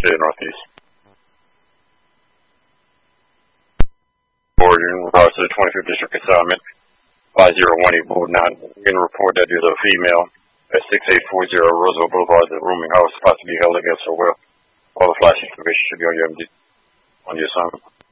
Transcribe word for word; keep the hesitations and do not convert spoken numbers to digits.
State Northeast. Or in regards to the twenty-fifth District assignment, five zero one eight Board nine, we can report that there's a female at six eight four zero Roosevelt Boulevard, the rooming house, possibly held against her will. All the flashing information should be on your, on your assignment.